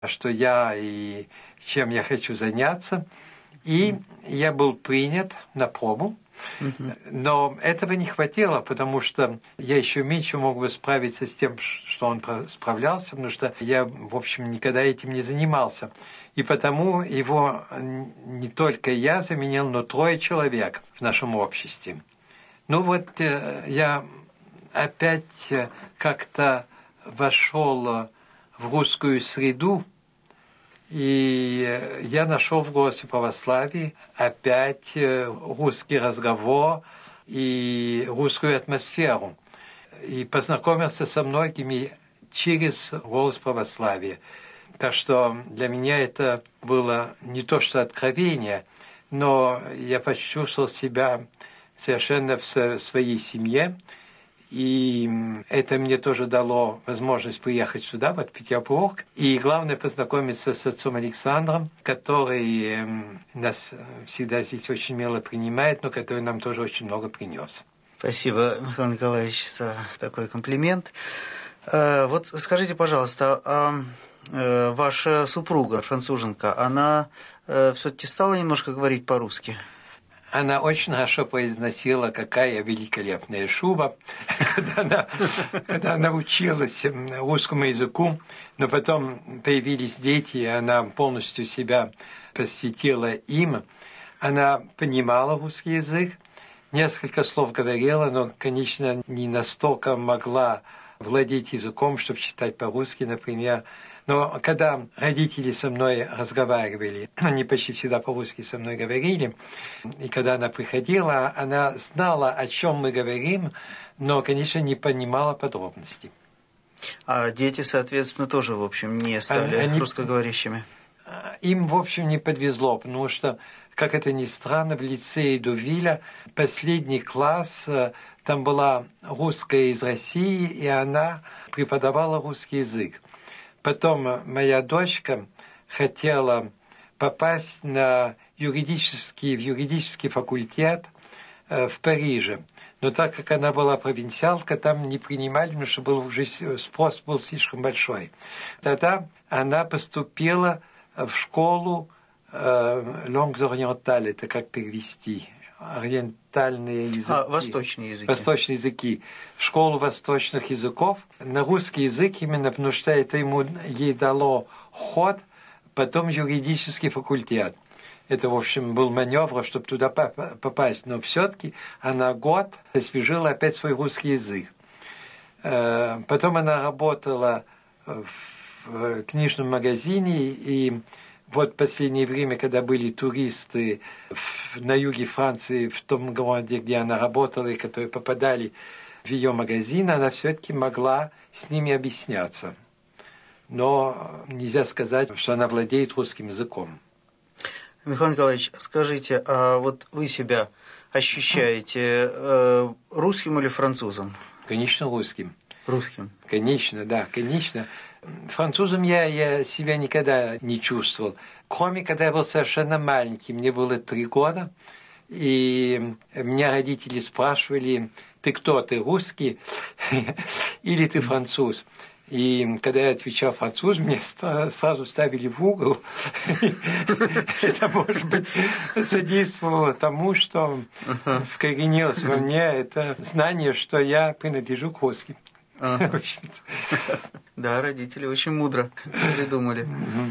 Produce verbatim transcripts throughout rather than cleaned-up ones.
что я и чем я хочу заняться. И я был принят на пробу. Но этого не хватило, потому что я еще меньше мог бы справиться с тем, что он справлялся, потому что я, в общем, никогда этим не занимался. И потому его не только я заменил, но трое человек в нашем обществе. Ну вот я опять как-то вошел в русскую среду, и я нашел в «Голосе православия» опять русский разговор и русскую атмосферу. И познакомился со многими через «Голос православия». Так что для меня это было не то что откровение, но я почувствовал себя совершенно в своей семье. И это мне тоже дало возможность приехать сюда, в Петербург. И главное, познакомиться с отцом Александром, который нас всегда здесь очень мило принимает, но который нам тоже очень много принес. Спасибо, Михаил Николаевич, за такой комплимент. Вот скажите, пожалуйста, а ваша супруга, француженка, она все-таки стала немножко говорить по-русски? Она очень хорошо произносила, какая великолепная шуба, когда она, когда она училась русскому языку, но потом появились дети, и она полностью себя посвятила им. Она понимала русский язык, несколько слов говорила, но, конечно, не настолько могла владеть языком, чтобы читать по-русски, например. Но когда родители со мной разговаривали, они почти всегда по-русски со мной говорили, и когда она приходила, она знала, о чем мы говорим, но, конечно, не понимала подробностей. А дети, соответственно, тоже, в общем, не стали они, русскоговорящими? Им, в общем, не подвезло, потому что, как это ни странно, в лицее Дувиля последний класс, там была русская из России, и она преподавала русский язык. Потом моя дочка хотела попасть на юридический, в юридический факультет в Париже. Но так как она была провинциалка, там не принимали, потому что был уже, спрос был слишком большой. Тогда она поступила в школу Langues Orientales, это как перевести? Ориентальные языки. А, восточные языки. Восточные языки. В школу восточных языков. На русский язык именно, потому что это ему, ей дало ход, потом юридический факультет. Это, в общем, был маневр, чтобы туда попасть. Но все-таки она год освежила опять свой русский язык. Потом она работала в книжном магазине, и вот в последнее время, когда были туристы на юге Франции, в том городе, где она работала, и которые попадали в ее магазин, она все-таки могла с ними объясняться. Но нельзя сказать, что она владеет русским языком. Михаил Николаевич, скажите, а вот вы себя ощущаете э, русским или французом? Конечно, русским. Русским? Конечно, да, конечно. Французом я, я себя никогда не чувствовал. Кроме, когда я был совершенно маленький, мне было три года, и меня родители спрашивали, ты кто, ты русский или ты француз? И когда я отвечал француз, меня сразу ставили в угол. Это, может быть, содействовало тому, что вкоренилось во мне это знание, что я принадлежу к русским. Ага. Да, родители очень мудро придумали.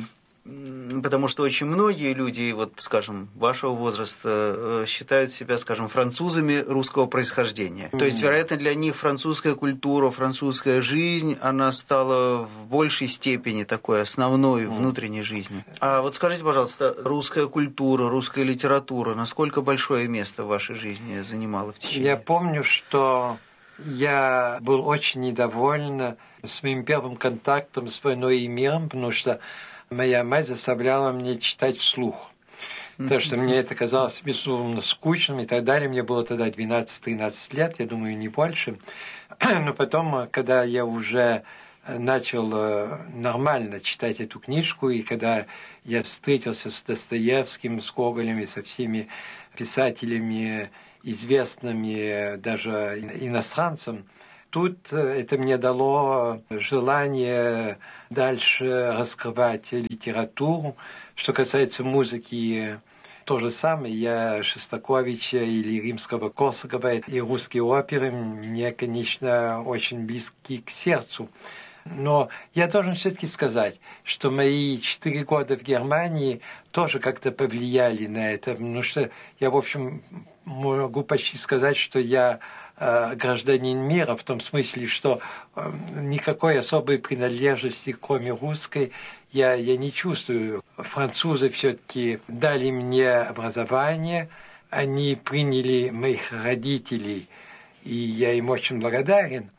Потому что очень многие люди, вот, скажем, вашего возраста, считают себя, скажем, французами русского происхождения. То есть, вероятно, для них французская культура, французская жизнь, она стала в большей степени такой основной внутренней жизнью. А вот скажите, пожалуйста, русская культура, русская литература, насколько большое место в вашей жизни занимала в течение? Я помню, что я был очень недоволен с моим первым контактом с «Войной и миром», потому что моя мать заставляла меня читать вслух. Потому что мне это казалось безумно скучным и так далее. Мне было тогда двенадцать-тринадцать лет, я думаю, не больше. Но потом, когда я уже начал нормально читать эту книжку, и когда я встретился с Достоевским, с Гоголем и со всеми писателями, известными даже иностранцам, тут это мне дало желание дальше раскрывать литературу. Что касается музыки, то же самое. Я Шостаковича или Римского-Корсакова и русские оперы мне, конечно, очень близки к сердцу. Но я должен все-таки сказать, что мои четыре года в Германии тоже как-то повлияли на это, потому что я, в общем, могу почти сказать, что я э, гражданин мира, в том смысле, что э, никакой особой принадлежности, кроме русской, я, я не чувствую. Французы все-таки дали мне образование, они приняли моих родителей, и я им очень благодарен,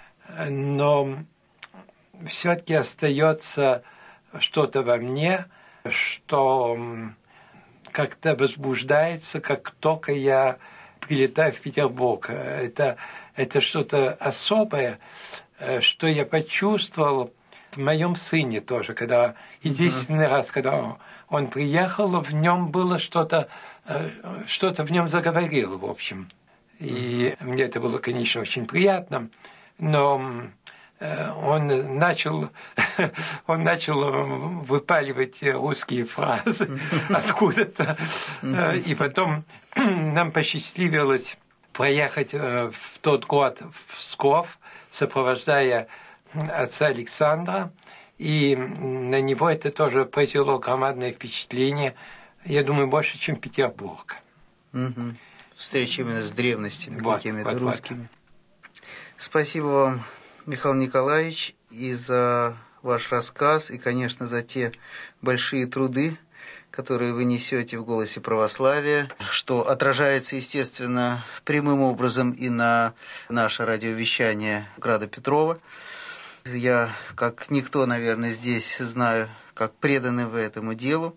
но все-таки остается что-то во мне, что как-то возбуждается, как только я прилетаю в Петербург. Это, это что-то особое, что я почувствовал в моем сыне тоже, когда единственный mm-hmm. раз, когда он, он приехал, в нем было что-то, что-то в нем заговорило, в общем. И mm-hmm. мне это было, конечно, очень приятно, но он начал, он начал выпаливать русские фразы откуда-то. И потом нам посчастливилось проехать в тот год в Псков, сопровождая отца Александра. И на него это тоже произвело громадное впечатление, я думаю, больше, чем Петербург. Угу. Встреча именно с древностями, вот, какими-то вот, русскими. Вот. Спасибо вам, Михаил Николаевич, и за ваш рассказ, и, конечно, за те большие труды, которые вы несете в «Голосе православия», что отражается, естественно, прямым образом и на наше радиовещание Града Петрова. Я, как никто, наверное, здесь знаю, как преданы вы этому делу.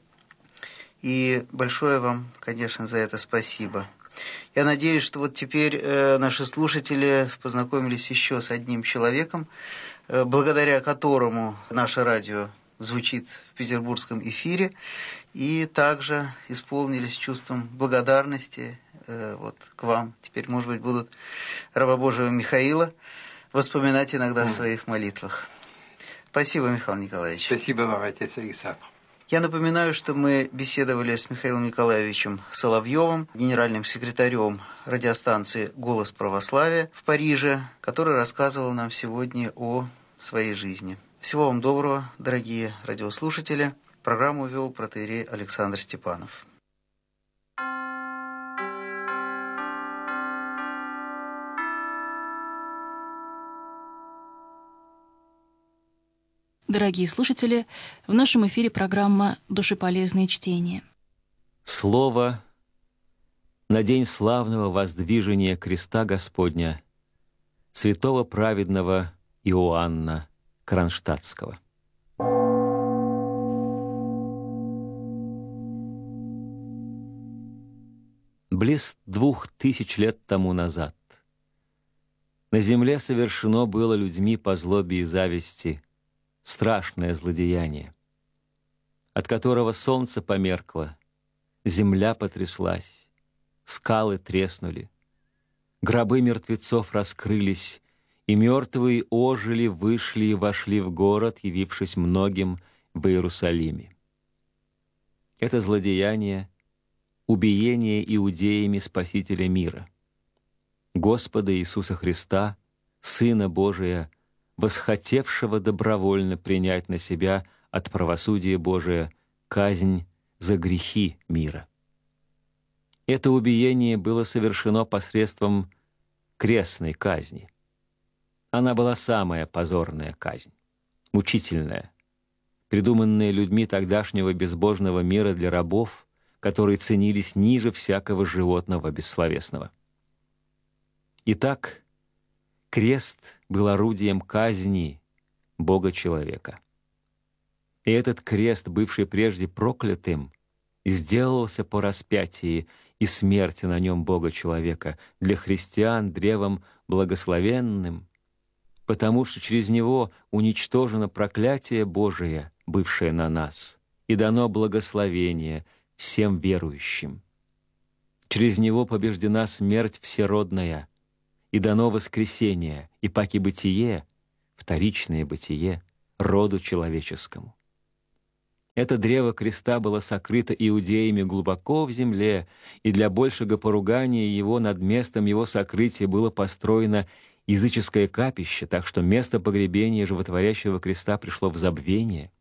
И большое вам, конечно, за это спасибо. Я надеюсь, что вот теперь э, наши слушатели познакомились еще с одним человеком, э, благодаря которому наше радио звучит в петербургском эфире, и также исполнились чувством благодарности э, вот, к вам. Теперь, может быть, будут раба Божьего Михаила вспоминать иногда mm. в своих молитвах. Спасибо, Михаил Николаевич. Спасибо вам, отец Александр. Я напоминаю, что мы беседовали с Михаилом Николаевичем Соловьевым, генеральным секретарем радиостанции «Голос православия» в Париже, который рассказывал нам сегодня о своей жизни. Всего вам доброго, дорогие радиослушатели. Программу вел протоиерей Александр Степанов. Дорогие слушатели, в нашем эфире программа «Душеполезные чтения». Слово на день славного воздвижения креста Господня святого праведного Иоанна Кронштадтского. Близ двух тысяч лет тому назад на земле совершено было людьми по злобе и зависти страшное злодеяние, от которого солнце померкло, земля потряслась, скалы треснули, гробы мертвецов раскрылись, и мертвые ожили, вышли и вошли в город, явившись многим в Иерусалиме. Это злодеяние — убиение иудеями Спасителя мира, Господа Иисуса Христа, Сына Божия, восхотевшего добровольно принять на себя от правосудия Божия казнь за грехи мира. Это убиение было совершено посредством крестной казни. Она была самая позорная казнь, мучительная, придуманная людьми тогдашнего безбожного мира для рабов, которые ценились ниже всякого животного бессловесного. Итак, крест был орудием казни Бога-человека. И этот крест, бывший прежде проклятым, сделался по распятии и смерти на нем Бога-человека для христиан древом благословенным, потому что через него уничтожено проклятие Божие, бывшее на нас, и дано благословение всем верующим. Через него побеждена смерть всеродная, и дано воскресение, и паки бытие, вторичное бытие, роду человеческому. Это древо креста было сокрыто иудеями глубоко в земле, и для большего поругания его над местом его сокрытия было построено языческое капище, так что место погребения животворящего креста пришло в забвение.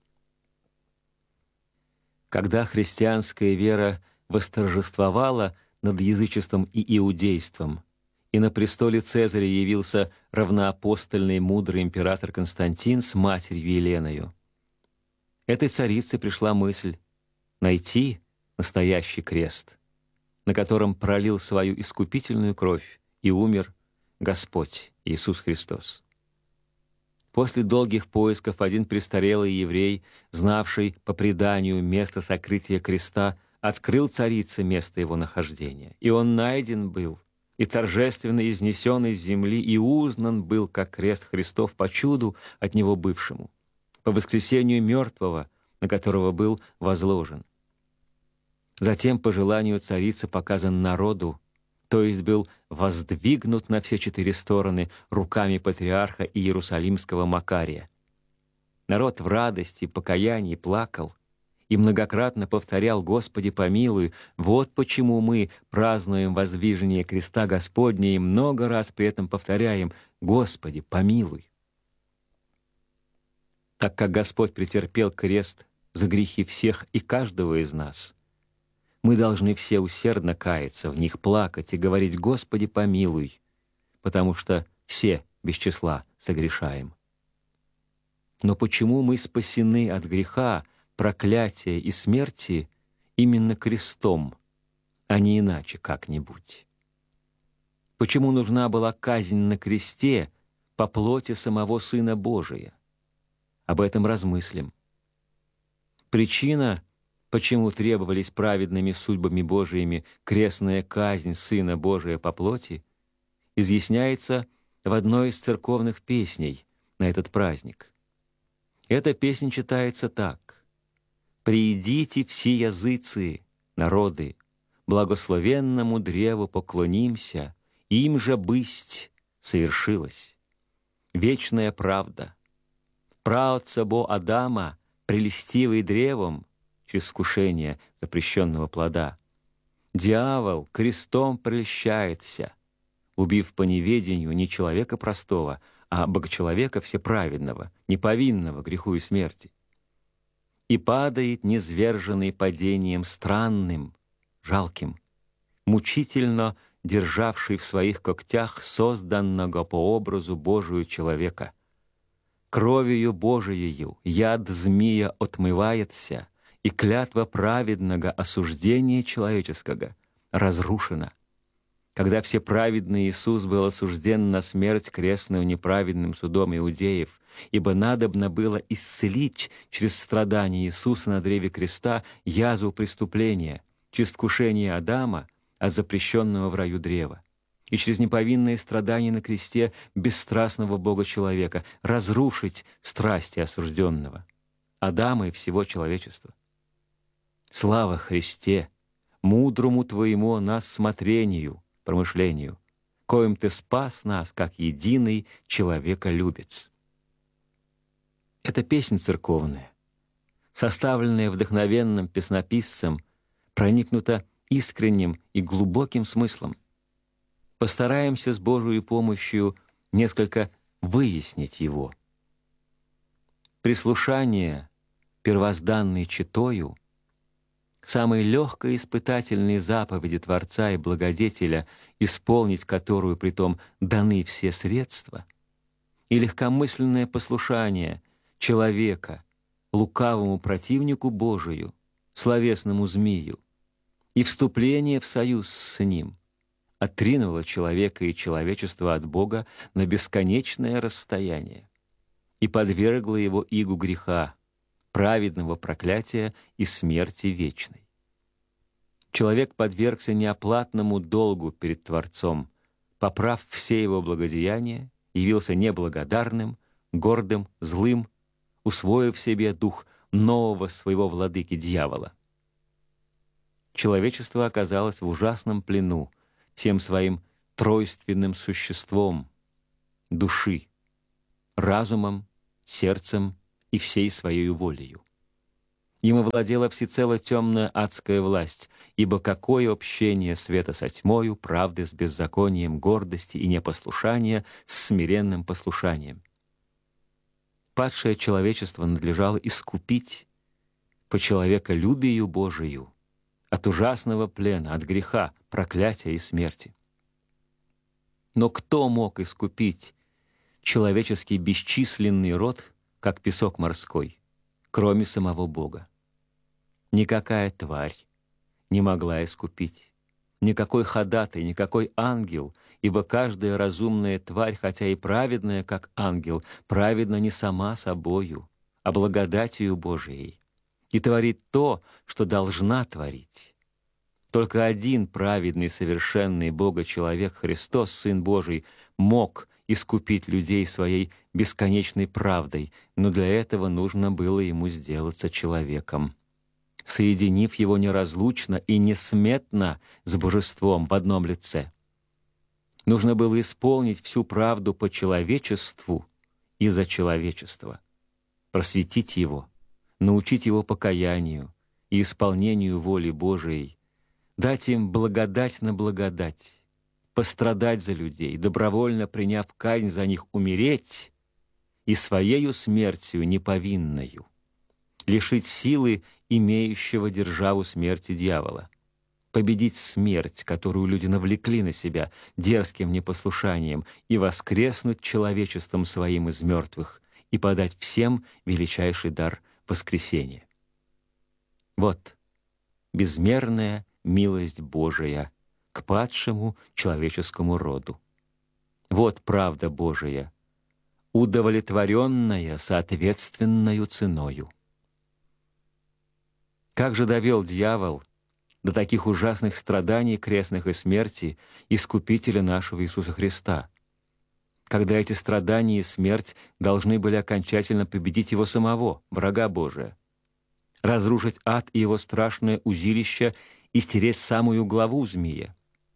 Когда христианская вера восторжествовала над язычеством и иудейством, и на престоле Цезаря явился равноапостольный мудрый император Константин с матерью Еленою, этой царице пришла мысль найти настоящий крест, на котором пролил свою искупительную кровь и умер Господь Иисус Христос. После долгих поисков один престарелый еврей, знавший по преданию место сокрытия креста, открыл царице место его нахождения, и он найден был, и торжественно изнесен из земли, и узнан был, как крест Христов по чуду от него бывшему, по воскресению мертвого, на которого был возложен. Затем, по желанию царицы, показан народу, то есть был воздвигнут на все четыре стороны руками патриарха и иерусалимского Макария. Народ в радости, покаянии плакал и многократно повторял: «Господи, помилуй, вот почему мы празднуем воздвижение креста Господня и много раз при этом повторяем: Господи, помилуй». Так как Господь претерпел крест за грехи всех и каждого из нас, мы должны все усердно каяться в них, плакать и говорить: «Господи, помилуй», потому что все без числа согрешаем. Но почему мы спасены от греха, проклятия и смерти именно крестом, а не иначе как-нибудь? Почему нужна была казнь на кресте по плоти самого Сына Божия? Об этом размыслим. Причина, почему требовались праведными судьбами Божиими крестная казнь Сына Божия по плоти, изъясняется в одной из церковных песней на этот праздник. Эта песня читается так: «Приидите все языцы, народы, благословенному древу поклонимся, им же бысть совершилась. Вечная правда. Праотца бо Адама, прелестивый древом, через вкушение запрещенного плода, дьявол крестом прельщается, убив по неведению не человека простого, а богочеловека всеправедного, неповинного греху и смерти. И падает низверженный падением странным, жалким, мучительно державший в своих когтях созданного по образу Божию человека. Кровью Божиею яд змея отмывается, и клятва праведного осуждения человеческого разрушена. Когда всеправедный Иисус был осужден на смерть крестную неправедным судом иудеев, ибо надобно было исцелить через страдания Иисуса на древе креста язву преступления, через вкушение Адама от запрещенного в раю древа, и через неповинные страдания на кресте бесстрастного Бога-человека разрушить страсти осужденного, Адама и всего человечества. Слава Христе, мудрому Твоему нас смотрению, промышлению, коим Ты спас нас, как единый человеколюбец». Эта песня церковная, составленная вдохновенным песнописцем, проникнута искренним и глубоким смыслом. Постараемся с Божией помощью несколько выяснить его. Прислушание, первозданной читою, самой легкой испытательной заповеди Творца и Благодетеля, исполнить которую притом даны все средства, и легкомысленное послушание человека лукавому противнику Божию, словесному змею, и вступление в союз с ним отринуло человека и человечество от Бога на бесконечное расстояние и подвергло его игу греха, праведного проклятия и смерти вечной. Человек подвергся неоплатному долгу перед Творцом, поправ все его благодеяния, явился неблагодарным, гордым, злым, усвоив себе дух нового своего владыки дьявола. Человечество оказалось в ужасном плену всем своим тройственным существом души, разумом, сердцем и всей своей волею. Им овладела всецело темная адская власть, ибо какое общение света со тьмою, правды с беззаконием, гордости и непослушания с смиренным послушанием? Падшее человечество надлежало искупить по человеколюбию Божию от ужасного плена, от греха, проклятия и смерти. Но кто мог искупить человеческий бесчисленный род, как песок морской, кроме самого Бога? Никакая тварь не могла искупить, никакой ходатай, никакой ангел, ибо каждая разумная тварь, хотя и праведная, как ангел, праведна не сама собою, а благодатью Божией, и творит то, что должна творить. Только один праведный, совершенный Бога-человек, Христос, Сын Божий, мог искупить людей своей бесконечной правдой, но для этого нужно было ему сделаться человеком, соединив его неразлучно и несметно с божеством в одном лице. Нужно было исполнить всю правду по человечеству и за человечество, просветить его, научить его покаянию и исполнению воли Божией, дать им благодать на благодать, пострадать за людей, добровольно приняв казнь за них, умереть и своею смертью неповинною лишить силы имеющего державу смерти дьявола, победить смерть, которую люди навлекли на себя дерзким непослушанием, и воскреснуть человечеством своим из мертвых и подать всем величайший дар воскресения. Вот безмерная милость Божия к падшему человеческому роду. Вот правда Божия, удовлетворенная соответственною ценою. Как же довел дьявол до таких ужасных страданий крестных и смерти Искупителя нашего Иисуса Христа, когда эти страдания и смерть должны были окончательно победить Его самого, врага Божия, разрушить ад и его страшное узилище и стереть самую главу змея.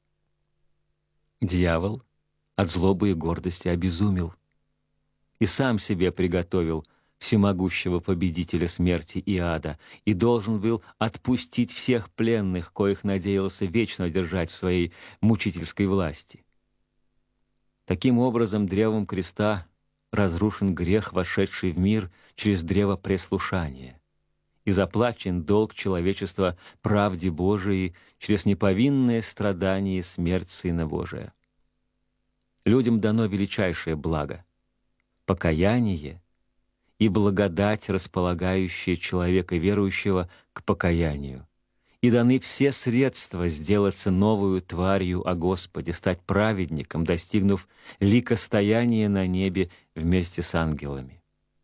Дьявол от злобы и гордости обезумел и сам себе приготовил всемогущего победителя смерти и ада и должен был отпустить всех пленных, коих надеялся вечно держать в своей мучительской власти. Таким образом, древом креста разрушен грех, вошедший в мир через древо преслушания, и заплачен долг человечества правде Божией через неповинное страдание и смерть Сына Божия. Людям дано величайшее благо — покаяние и благодать, располагающая человека верующего к покаянию, и даны все средства сделаться новую тварью о Господе, стать праведником, достигнув ликостояния на небе вместе с ангелами.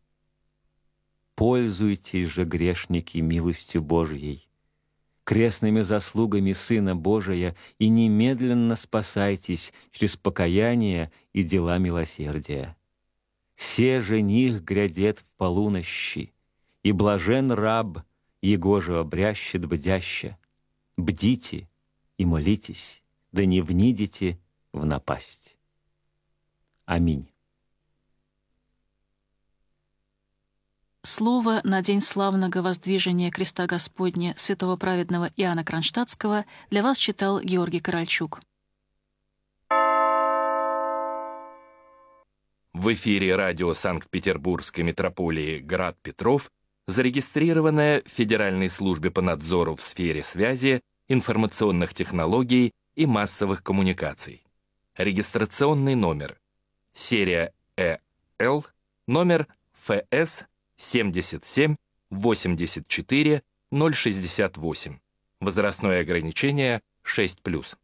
Пользуйтесь же, грешники, милостью Божьей, крестными заслугами Сына Божия, и немедленно спасайтесь через покаяние и дела милосердия. Се жених грядет в полунощи, и блажен раб, его же обрящет бдяще. Бдите и молитесь, да не внидите в напасть. Аминь. Слово на день славного воздвижения креста Господня святого праведного Иоанна Кронштадтского для вас читал Георгий Корольчук. В эфире радио Санкт-Петербургской митрополии «Град Петров», зарегистрированное в Федеральной службе по надзору в сфере связи, информационных технологий и массовых коммуникаций. Регистрационный номер. Серия Э Л, номер Ф С семьдесят семь восемьдесят четыре ноль шестьдесят восемь. Возрастное ограничение шесть плюс.